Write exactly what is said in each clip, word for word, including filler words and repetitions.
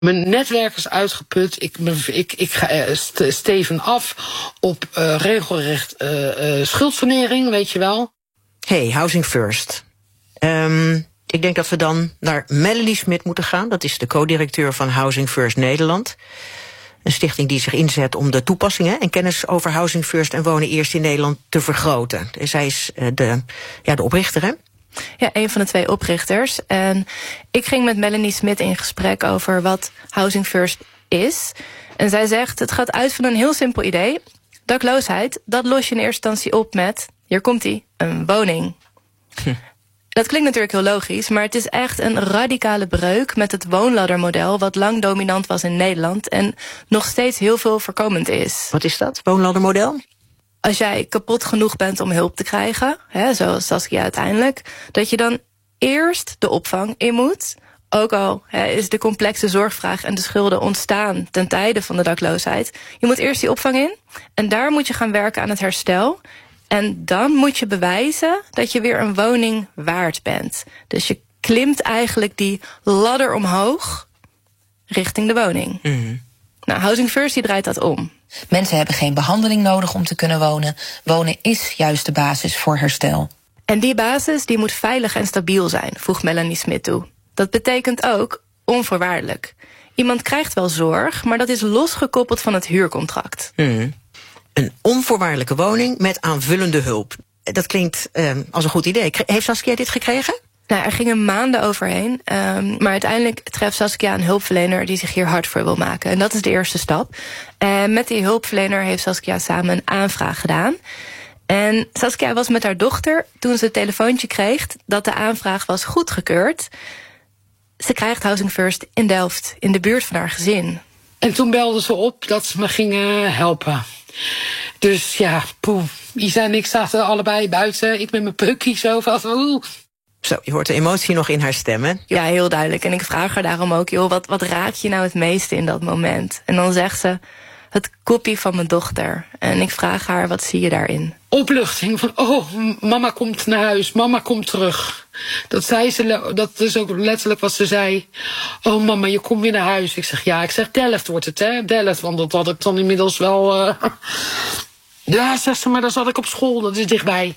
Mijn netwerk is uitgeput. Ik, ik, ik ga steven af op uh, regelrecht uh, uh, schuldsanering, weet je wel. Hey, Housing First. Um, ik denk dat we dan naar Melanie Smit moeten gaan. Dat is de co-directeur van Housing First Nederland. Een stichting die zich inzet om de toepassingen en kennis over Housing First en Wonen Eerst in Nederland te vergroten. Zij is uh, de, ja, de oprichter, hè? Ja, een van de twee oprichters. En ik ging met Melanie Smit in gesprek over wat Housing First is. En zij zegt, het gaat uit van een heel simpel idee. Dakloosheid, dat los je in eerste instantie op met, hier komt-ie, een woning. Hm. Dat klinkt natuurlijk heel logisch, maar het is echt een radicale breuk met het woonladdermodel wat lang dominant was in Nederland en nog steeds heel veel voorkomend is. Wat is dat, woonladdermodel? Als jij kapot genoeg bent om hulp te krijgen, hè, zoals Saskia uiteindelijk, dat je dan eerst de opvang in moet. Ook al hè, is de complexe zorgvraag en de schulden ontstaan ten tijde van de dakloosheid. Je moet eerst die opvang in en daar moet je gaan werken aan het herstel. En dan moet je bewijzen dat je weer een woning waard bent. Dus je klimt eigenlijk die ladder omhoog richting de woning. Mm. Nou, Housing First die draait dat om. Mensen hebben geen behandeling nodig om te kunnen wonen. Wonen is juist de basis voor herstel. En die basis die moet veilig en stabiel zijn, voegt Melanie Smit toe. Dat betekent ook onvoorwaardelijk. Iemand krijgt wel zorg, maar dat is losgekoppeld van het huurcontract. Mm. Een onvoorwaardelijke woning met aanvullende hulp. Dat klinkt uh, als een goed idee. Heeft Saskia dit gekregen? Nou, er gingen maanden overheen. Um, maar uiteindelijk treft Saskia een hulpverlener die zich hier hard voor wil maken. En dat is de eerste stap. En met die hulpverlener heeft Saskia samen een aanvraag gedaan. En Saskia was met haar dochter toen ze het telefoontje kreeg dat de aanvraag was goedgekeurd. Ze krijgt Housing First in Delft, in de buurt van haar gezin. En toen belden ze op dat ze me gingen helpen. Dus ja, poeh. Isa en ik zaten allebei buiten. Ik met mijn pukkie zo van oeh. Zo, je hoort de emotie nog in haar stem, hè? Ja, heel duidelijk. En ik vraag haar daarom ook, joh, wat, wat raakt je nou het meeste in dat moment? En dan zegt ze, het koppie van mijn dochter. En ik vraag haar, wat zie je daarin? Opluchting van, oh, mama komt naar huis, mama komt terug. Dat zei ze, dat is ook letterlijk wat ze zei. Oh mama, je komt weer naar huis. Ik zeg, ja, ik zeg Delft wordt het, hè, Delft. Want dat had ik dan inmiddels wel... Uh... Ja, zegt ze, maar dan zat ik op school, dat is dichtbij.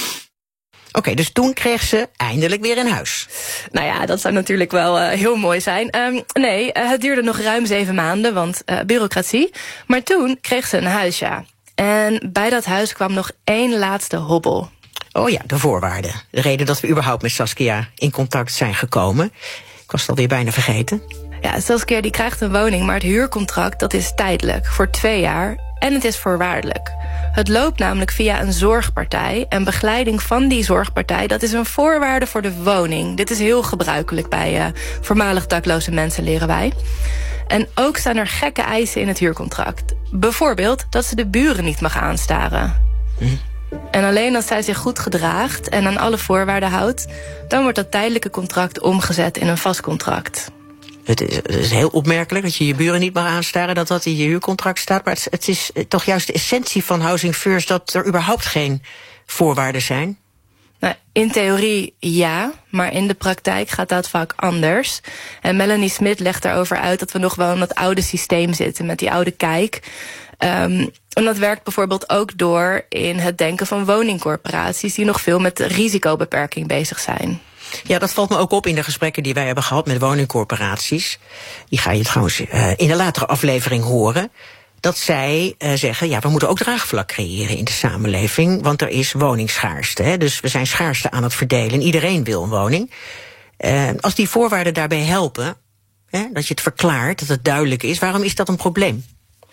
Oké, okay, dus toen kreeg ze eindelijk weer een huis. Nou ja, dat zou natuurlijk wel uh, heel mooi zijn. Um, nee, uh, het duurde nog ruim zeven maanden, want uh, bureaucratie. Maar toen kreeg ze een huis, ja. En bij dat huis kwam nog één laatste hobbel. Oh ja, de voorwaarden. De reden dat we überhaupt met Saskia in contact zijn gekomen. Ik was het alweer bijna vergeten. Ja, Saskia die krijgt een woning, maar het huurcontract dat is tijdelijk, voor twee jaar. En het is voorwaardelijk. Het loopt namelijk via een zorgpartij. En begeleiding van die zorgpartij, dat is een voorwaarde voor de woning. Dit is heel gebruikelijk bij uh, voormalig dakloze mensen, leren wij. En ook staan er gekke eisen in het huurcontract. Bijvoorbeeld dat ze de buren niet mag aanstaren. Hm. En alleen als zij zich goed gedraagt en aan alle voorwaarden houdt, dan wordt dat tijdelijke contract omgezet in een vast contract. Het is, het is heel opmerkelijk dat je je buren niet mag aanstaren, dat dat in je huurcontract staat. Maar het, het is toch juist de essentie van Housing First dat er überhaupt geen voorwaarden zijn? Nou, in theorie ja, maar in de praktijk gaat dat vaak anders. En Melanie Smit legt daarover uit dat we nog wel in dat oude systeem zitten, met die oude kijk. Um, en dat werkt bijvoorbeeld ook door in het denken van woningcorporaties die nog veel met risicobeperking bezig zijn. Ja, dat valt me ook op in de gesprekken die wij hebben gehad met woningcorporaties. Die ga je trouwens uh, in een latere aflevering horen. Dat zij uh, zeggen, ja, we moeten ook draagvlak creëren in de samenleving. Want er is woningsschaarste. Hè? Dus we zijn schaarste aan het verdelen. Iedereen wil een woning. Uh, als die voorwaarden daarbij helpen, hè, dat je het verklaart, dat het duidelijk is, waarom is dat een probleem?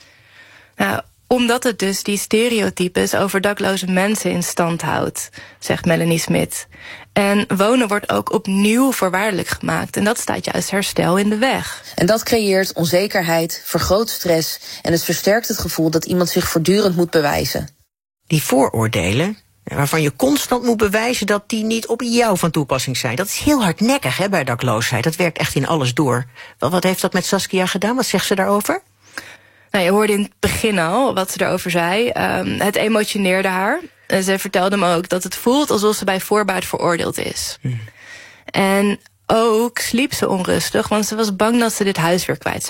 Nou, omdat het dus die stereotypes over dakloze mensen in stand houdt, zegt Melanie Smit. En wonen wordt ook opnieuw voorwaardelijk gemaakt. En dat staat juist herstel in de weg. En dat creëert onzekerheid, vergroot stress en het versterkt het gevoel dat iemand zich voortdurend moet bewijzen. Die vooroordelen, waarvan je constant moet bewijzen dat die niet op jou van toepassing zijn, dat is heel hardnekkig, hè, bij dakloosheid. Dat werkt echt in alles door. Wel, wat heeft dat met Saskia gedaan? Wat zegt ze daarover? Nou, je hoorde in het begin al wat ze erover zei. Um, het emotioneerde haar. En ze vertelde me ook dat het voelt alsof ze bij voorbaat veroordeeld is. Hmm. En ook sliep ze onrustig, want ze was bang dat ze dit huis weer kwijt